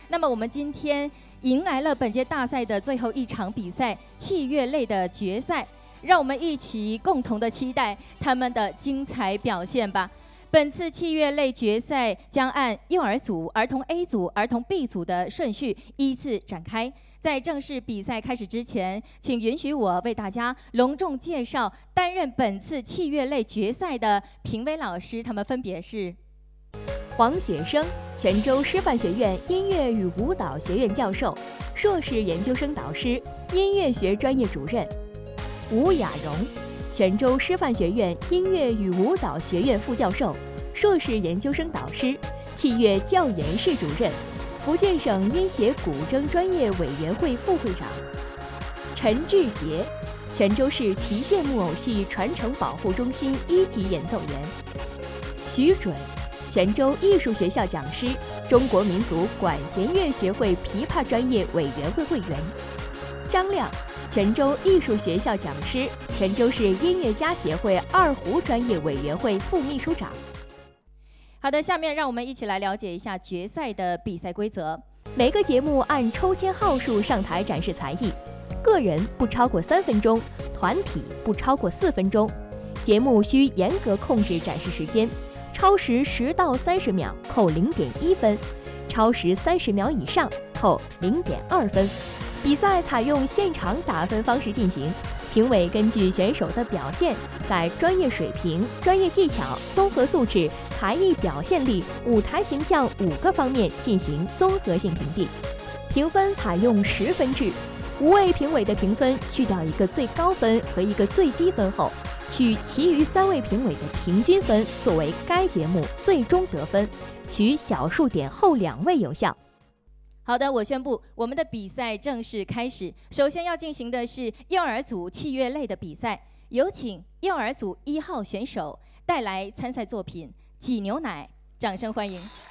那么我们今天迎来了本届大赛的最后一场比赛——器乐类的决赛，让我们一起共同的期待他们的精彩表现吧。本次器乐类决赛将按幼儿组、儿童 A 组、儿童 B 组的顺序依次展开。在正式比赛开始之前，请允许我为大家隆重介绍担任本次器乐类决赛的评委老师，他们分别是黄雪生，泉州师范学院音乐与舞蹈学院教授，硕士研究生导师，音乐学专业主任；吴雅蓉，泉州师范学院音乐与舞蹈学院副教授，硕士研究生导师，器乐教研室主任，福建省音协古筝专业委员会副会长；陈志杰，泉州市提线木偶戏传承保护中心1级演奏员；徐准，泉州艺术学校讲师，中国民族管弦乐学会琵琶专业委员会会员；张亮，泉州艺术学校讲师，泉州市音乐家协会二胡专业委员会副秘书长。 好的，下面让我们一起来了解一下决赛的比赛规则。 每个节目按抽签号数上台展示才艺，个人不超过3分钟，团体不超过4分钟。节目需严格控制展示时间，超时10到30秒扣0.1分，超时30秒以上扣0.2分。比赛采用现场打分方式进行，评委根据选手的表现，在专业水平、专业技巧、综合素质、才艺表现力、舞台形象5个方面进行综合性评定。评分采用10分制，5位评委的评分去掉一个最高分和一个最低分后，取其余3位评委的平均分作为该节目最终得分，取小数点后2位有效。 好的，我宣布我们的比赛正式开始。首先要进行的是幼儿组器乐类的比赛，有请幼儿组1号选手带来参赛作品《挤牛奶》，掌声欢迎。